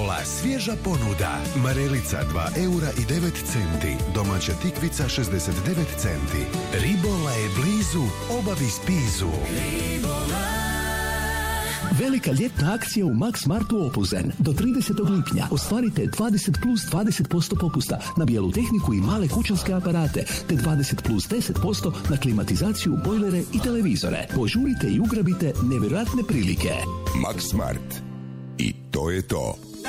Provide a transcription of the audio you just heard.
Ribola svježa ponuda. Marelica 2 eura i 9 centi. Domaća tikvica 69 centi. Ribola je blizu, obavi spizu. Velika ljetna akcija u Max Martu Opuzen. Do 30. lipnja ostvarite 20 plus 20% popusta na bijelu tehniku i male kućanske aparate, te 20 plus 10% na klimatizaciju, bojlere i televizore. Požurite i ugrabite nevjerojatne prilike. Max Mart. I to je to.